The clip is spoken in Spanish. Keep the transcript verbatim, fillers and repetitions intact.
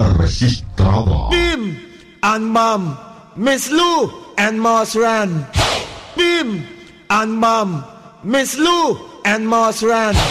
registrada. Bim and Mom, Miss Lou and Moss Ran. Bim and Mom, Miss Lou and Moss Ran.